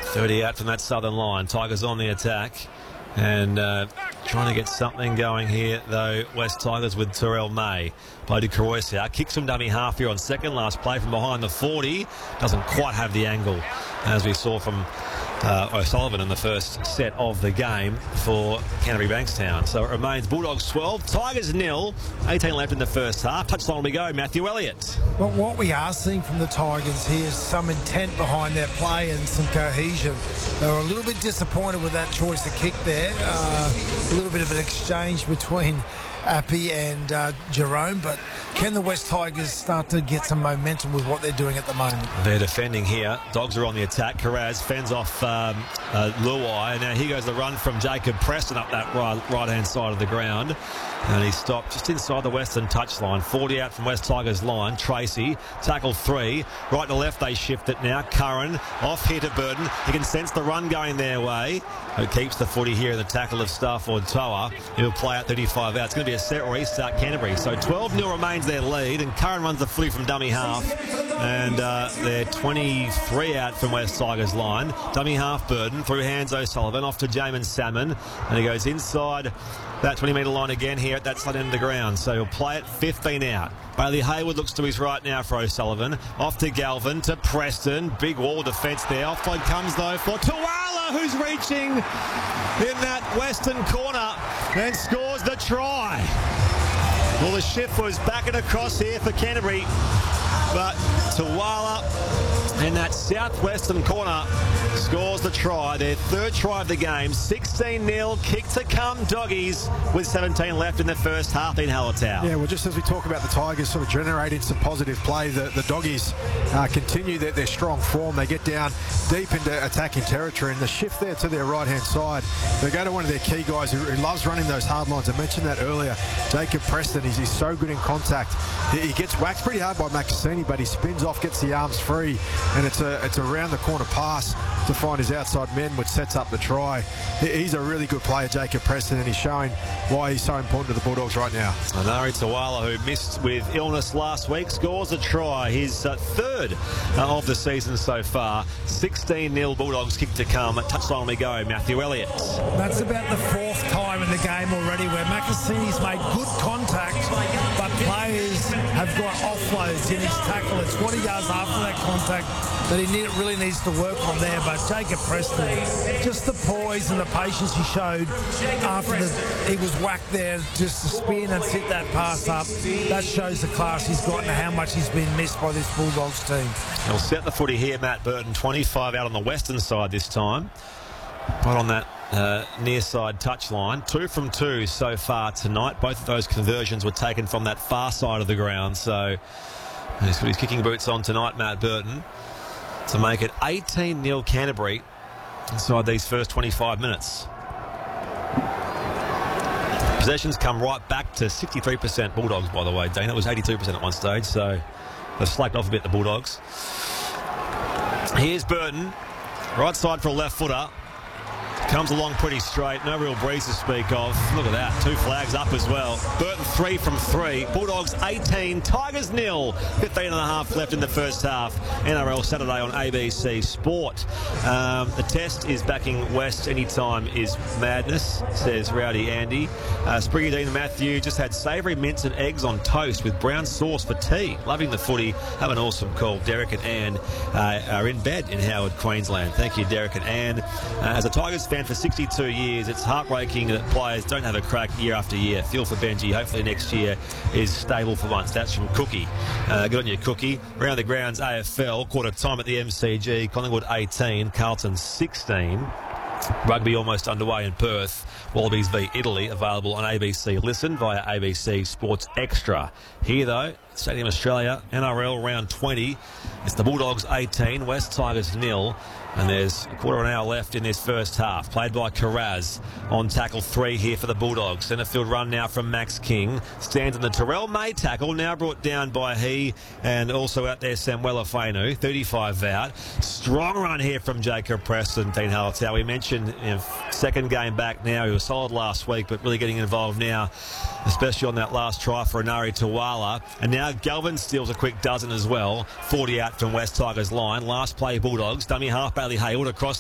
30 out from that southern line. Tigers on the attack. And trying to get something going here, though, West Tigers with Terrell May. Play to Croycia. Kicks from dummy half here on second. Last play from behind the 40. Doesn't quite have the angle, as we saw from O'Sullivan in the first set of the game for Canterbury Bankstown. So it remains Bulldogs 12, Tigers 0. 18 left in the first half. Touchline we go, Matthew Elliott. Well, what we are seeing from the Tigers here is some intent behind their play and some cohesion. They were a little bit disappointed with that choice of kick there. A little bit of an exchange between Appy and Jerome, but can the West Tigers start to get some momentum with what they're doing at the moment? They're defending here. Dogs are on the attack. Carraz fends off Luai, and now here goes the run from Jacob Preston up that right-hand side of the ground, and he stopped just inside the western touchline. 40 out from West Tigers line. Tracy, tackle 3. Right to left they shift it now. Curran off here to Burton. He can sense the run going their way. Who keeps the footy here in the tackle of Stafford Toa. He'll play out 35 out. It's going to be a set or restart Canterbury. So 12-0 remains their lead, and Curran runs the footy from dummy half. And they're 23 out from West Tigers line. Dummy half Burton, through hands O'Sullivan, off to Jamin Salmon. And he goes inside that 20-metre line again here at that side end of the ground. So he'll play it 15 out. Bailey Hayward looks to his right now for O'Sullivan. Off to Galvin, to Preston. Big wall defence there. Offload comes though for Tuala, who's reaching in that western corner and scores the try. Well, the shift was back and across here for Canterbury, but Tuala in that southwestern corner scores the try. Their third try of the game. 16-0, kick to come Doggies with 17 left in the first half in Hallertau. Yeah, well, just as we talk about the Tigers sort of generating some positive play, the Doggies continue their strong form. They get down deep into attacking territory, and the shift there to their right-hand side, they go to one of their key guys who loves running those hard lines. I mentioned that earlier, Jacob Preston. He's so good in contact. He gets whacked pretty hard by Macassini, but he spins off, gets the arms free, and it's a round the corner pass to find his outside men, which sets up the try. He's a really good player, Jacob Preston, and he's showing why he's so important to the Bulldogs right now. Anari Tuala, who missed with illness last week, scores a try. His third of the season so far. 16-0 Bulldogs, kick to come. Touchline we go, Matthew Elliott. That's about the fourth time in the game already where Macassini's made good contact, but players have got offloads in his tackle. It's 20 yards after that contact that he really needs to work on there. But Jacob Preston, just the poise and the patience he showed after he was whacked there, just to spin and sit that pass up, that shows the class he's got and how much he's been missed by this Bulldogs team. He'll set the footy here, Matt Burton. 25 out on the western side this time. Right on that near side touchline. 2 from 2 so far tonight. Both of those conversions were taken from that far side of the ground. So he's got his kicking boots on tonight, Matt Burton, to make it 18-0 Canterbury inside these first 25 minutes. Possessions come right back to 63% Bulldogs, by the way, Dana. It was 82% at one stage, so they've slaked off a bit, the Bulldogs. Here's Burton, right side for a left footer. Comes along pretty straight, no real breeze to speak of. Look at that, 2 flags up as well. Burton 3 from 3. Bulldogs 18, Tigers 0. 15 and a half left in the first half. NRL Saturday on ABC Sport. The test is backing West anytime is madness, says Rowdy Andy. Spriggy Dean Matthew just had savoury mince and eggs on toast with brown sauce for tea. Loving the footy. Have an awesome call. Derek and Ann are in bed in Howard, Queensland. Thank you, Derek and Ann. As a Tigers fan for 62 years, it's heartbreaking that players don't have a crack year after year. Feel for Benji. Hopefully next year is stable for once. That's from Cookie. Good on you, Cookie. Around the grounds, AFL, quarter time at the MCG. Collingwood 18, Carlton 16. Rugby almost underway in Perth. Wallabies v Italy, available on ABC Listen via ABC Sports Extra. Here though, Stadium Australia, NRL round 20. It's the Bulldogs 18, West Tigers 0. And there's a quarter of an hour left in this first half. Played by Carraz on tackle 3 here for the Bulldogs. Centre field run now from Max King. Stands in the Terrell May tackle, now brought down by he, and also out there Samuela Fainu, 35 out. Strong run here from Jacob Preston, Dean Hallertau. We mentioned second game back now. He was solid last week, but really getting involved now, especially on that last try for Anari Tuala. And now Galvin steals a quick dozen as well. 40 out from West Tigers line. Last play Bulldogs. Dummy half Bailey Hayward across